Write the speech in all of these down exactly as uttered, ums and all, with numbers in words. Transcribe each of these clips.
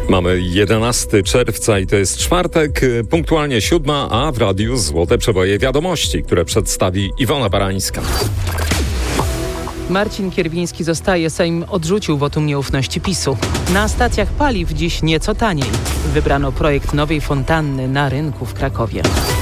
Mamy jedenastego czerwca i to jest czwartek, punktualnie siódma, a w radiu Złote Przeboje wiadomości, które przedstawi Iwona Barańska. Marcin Kierwiński zostaje. Sejm odrzucił wotum nieufności PiSu. Na stacjach paliw dziś nieco taniej. Wybrano projekt nowej fontanny na rynku w Krakowie.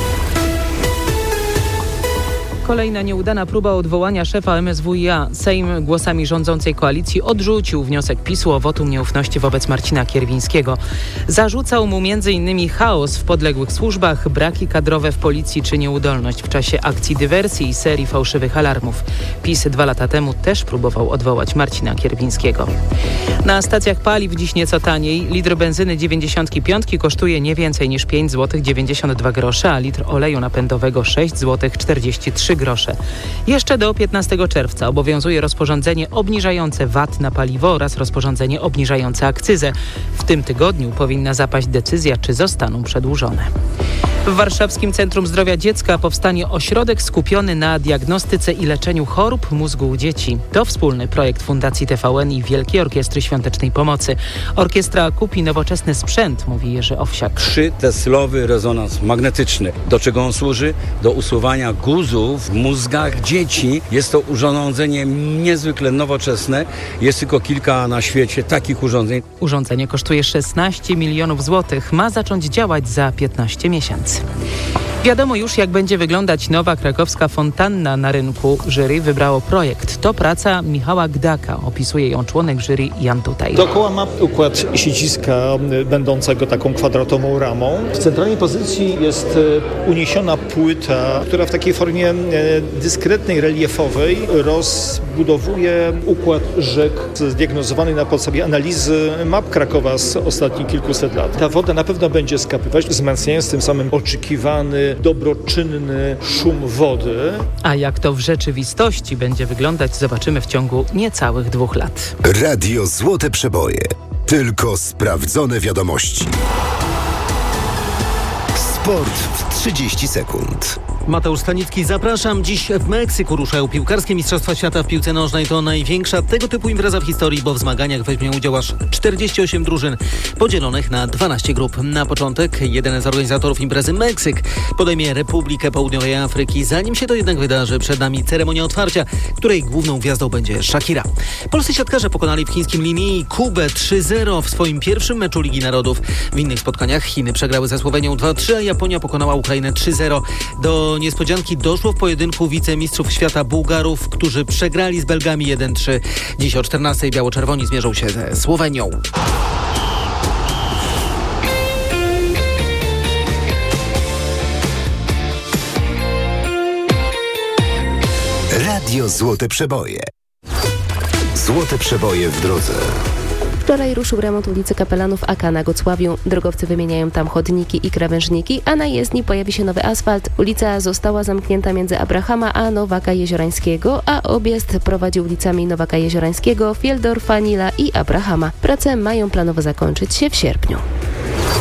Kolejna nieudana próba odwołania szefa M S W i A. Sejm głosami rządzącej koalicji odrzucił wniosek PiSu o wotum nieufności wobec Marcina Kierwińskiego. Zarzucał mu między innymi chaos w podległych służbach, braki kadrowe w policji czy nieudolność w czasie akcji dywersji i serii fałszywych alarmów. PiS dwa lata temu też próbował odwołać Marcina Kierwińskiego. Na stacjach paliw dziś nieco taniej. Litr benzyny dziewięćdziesiąt pięć kosztuje nie więcej niż pięć złotych dziewięćdziesiąt dwa grosze, a litr oleju napędowego sześć złotych czterdzieści trzy grosze. Jeszcze do piętnastego czerwca obowiązuje rozporządzenie obniżające V A T na paliwo oraz rozporządzenie obniżające akcyzę. W tym tygodniu powinna zapaść decyzja, czy zostaną przedłużone. W Warszawskim Centrum Zdrowia Dziecka powstanie ośrodek skupiony na diagnostyce i leczeniu chorób mózgu u dzieci. To wspólny projekt Fundacji T V N i Wielkiej Orkiestry Świątecznej Pomocy. Orkiestra kupi nowoczesny sprzęt, mówi Jerzy Owsiak. Trzyteslowy rezonans magnetyczny. Do czego on służy? Do usuwania guzów w mózgach dzieci. Jest to urządzenie niezwykle nowoczesne. Jest tylko kilka na świecie takich urządzeń. Urządzenie kosztuje szesnaście milionów złotych. Ma zacząć działać za piętnaście miesięcy. Wiadomo już, jak będzie wyglądać nowa krakowska fontanna na rynku. Jury wybrało projekt. To praca Michała Gdaka. Opisuje ją członek jury Jan Tutaj. Dookoła ma układ siedziska będącego taką kwadratową ramą. W centralnej pozycji jest uniesiona płyta, która w takiej formie dyskretnej, reliefowej rozbudowuje układ rzek zdiagnozowany na podstawie analizy map Krakowa z ostatnich kilkuset lat. Ta woda na pewno będzie skapywać, wzmacniając tym samym oczekiwany dobroczynny szum wody. A jak to w rzeczywistości będzie wyglądać, zobaczymy w ciągu niecałych dwóch lat. Radio Złote Przeboje. Tylko sprawdzone wiadomości. Sport w trzydzieści sekund. Mateusz Stanicki, zapraszam. Dziś w Meksyku ruszają piłkarskie Mistrzostwa Świata w piłce nożnej. To największa tego typu impreza w historii, bo w zmaganiach weźmie udział aż czterdzieści osiem drużyn podzielonych na dwanaście grup. Na początek jeden z organizatorów imprezy, Meksyk, podejmie Republikę Południowej Afryki. Zanim się to jednak wydarzy, przed nami ceremonia otwarcia, której główną gwiazdą będzie Shakira. Polscy siatkarze pokonali w chińskim Linii Kubę trzy zero w swoim pierwszym meczu Ligi Narodów. W innych spotkaniach Chiny przegrały ze Słowenią dwa trzy, a Japonia pokonała Ukrainę trzy zero. Do niespodzianki doszło w pojedynku wicemistrzów świata Bułgarów, którzy przegrali z Belgami jeden trzy. Dziś o czternastej biało-czerwoni zmierzą się ze Słowenią. Radio Złote Przeboje. Złote Przeboje w drodze. Wczoraj ruszył remont ulicy Kapelanów A K na Gocławiu. Drogowcy wymieniają tam chodniki i krawężniki, a na jezdni pojawi się nowy asfalt. Ulica została zamknięta między Abrahama a Nowaka Jeziorańskiego, a objazd prowadzi ulicami Nowaka Jeziorańskiego, Fieldorfa, Nila i Abrahama. Prace mają planowo zakończyć się w sierpniu.